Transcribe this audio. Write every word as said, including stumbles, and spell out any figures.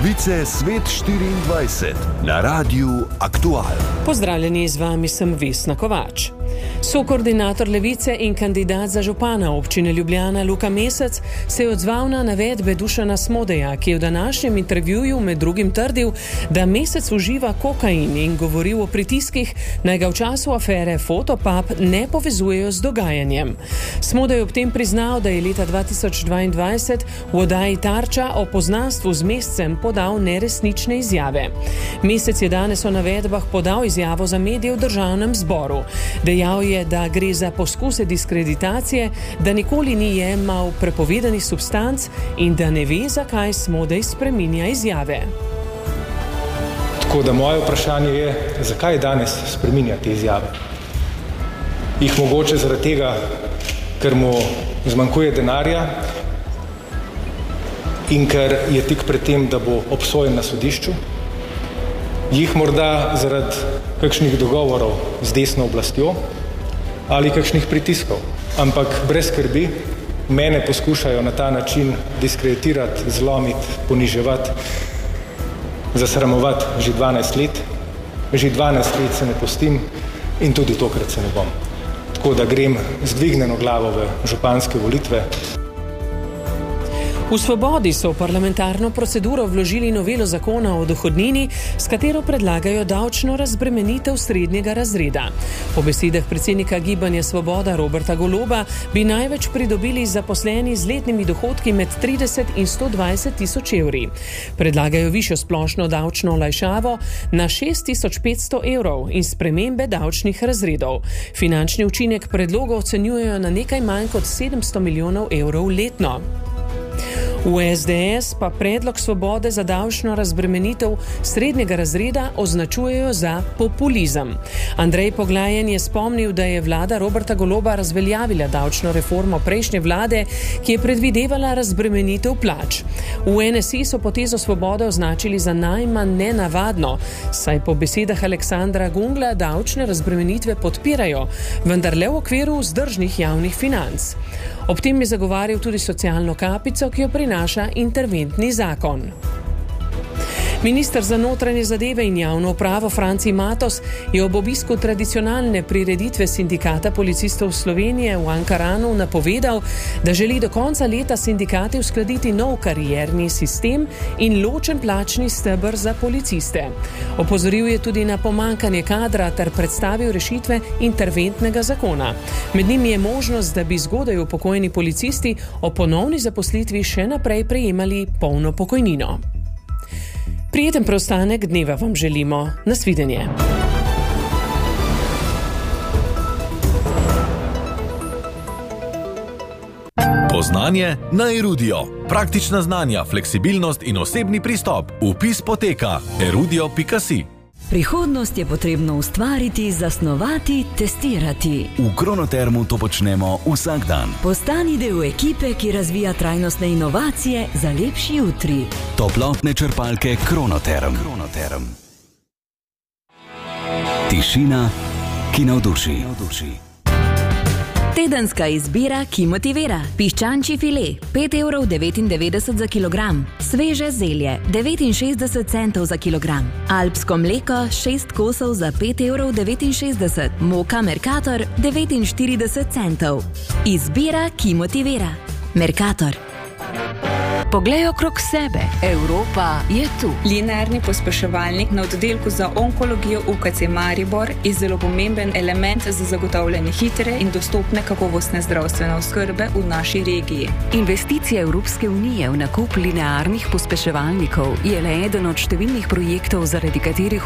Novice Svet štiriindvajset na Radiu Aktual. Pozdravljeni, z vami sem Vesna Kovač. Sokoordinator Levice in kandidat za župana občine Ljubljana Luka Mesec se je odzval na navedbe Dušana Smodeja, ki je v današnjem intervjuju med drugim trdil, da Mesec uživa kokain in govoril o pritiskih, naj ga v času afere Fotopub ne povezujejo z dogajanjem. Smodej je ob tem priznal, da je leta dva tisoč dvaindvajset v oddaji Tarča o poznanstvu z Mescem podal neresnične izjave. Mesec je danes o navedbah podal izjavo za medije v državnem zboru. Dejal je, da gre za poskuse diskreditacije, da nikoli ni jemal prepovedanih substanc in da ne ve, zakaj Smodej spreminja izjave. Tako da moje vprašanje je, zakaj danes spreminja te izjave? Jih mogoče zaradi tega, ker mu zmanjkuje denarja in ker je tik pred tem, da bo obsojen na sodišču? Jih morda zaradi kakšnih dogovorov z desno oblastjo ali kakšnih pritiskov? Ampak brez skrbi, mene poskušajo na ta način diskreditirati, zlomiti, poniževati, zasramovati že dvanajst let. Že dvanajst let se ne pustim in tudi tokrat se ne bom. Tako da grem z dvignjeno glavo v županske volitve. V Svobodi so v parlamentarno proceduro vložili novelo zakona o dohodnini, s katero predlagajo davčno razbremenitev srednjega razreda. Po besedah predsednika Gibanja Svoboda Roberta Goloba bi največ pridobili zaposleni z letnimi dohodki med trideset in sto dvajset tisoč evri. Predlagajo višjo splošno davčno olajšavo na šest tisoč petsto evrov in spremembe davčnih razredov. Finančni učinek predloga ocenjujejo na nekaj manj kot sedemsto milijonov evrov letno. V es de es pa predlog Svobode za davčno razbremenitev srednjega razreda označujejo za populizem. Andrej Poglajen je spomnil, da je vlada Roberta Goloba razveljavila davčno reformo prejšnje vlade, ki je predvidevala razbremenitev plač. V en es i so potezo Svobode označili za najmanj nenavadno, saj po besedah Aleksandra Gungla davčne razbremenitve podpirajo, vendar le v okviru vzdržnih javnih financ. Ob tem je zagovarjal tudi socialno kapico, ki jo prinaša interventni zakon. Minister za notranje zadeve in javno upravo Franci Matos je ob obisku tradicionalne prireditve Sindikata policistov Slovenije v Ankaranu napovedal, da želi do konca leta sindikati uskladiti nov karierni sistem in ločen plačni steber za policiste. Opozoril je tudi na pomanjkanje kadra ter predstavil rešitve interventnega zakona. Med njimi je možnost, da bi zgodaj upokojeni policisti o ponovni zaposlitvi še naprej prejemali polno pokojnino. Prijeten preostanek dneva vam želimo. Nasvidenje. Poznanje na Erudio. Praktična znanja, fleksibilnost in osebni pristop. Vpis poteka erudio pika si. Prihodnost je potrebno ustvariti, zasnovati, testirati. V Kronotermu to počnemo vsak dan. Postani del ekipe, ki razvija trajnostne inovacije za lepši jutri. Toplotne črpalke Kronoterm. Kronoterm. Tišina, ki navduši. Tedenska izbira, ki motivira. Piščančji file, pet evrov devetindevetdeset za kilogram. Sveže zelje, devetinšestdeset centov za kilogram. Alpsko mleko, šest kosov za pet evrov devetinšestdeset. Moka Mercator, devetinštirideset centov. Izbira, ki motivira. Mercator. Poglej okrog sebe. Evropa je tu. Linearni pospeševalnik na oddelku za onkologijo U K C Maribor je zelo pomemben element za zagotavljanje hitre in dostopne kakovostne zdravstvene oskrbe v naši regiji. Investicija Evropske unije v nakup linearnih pospeševalnikov je le eden od številnih projektov, zaradi katerih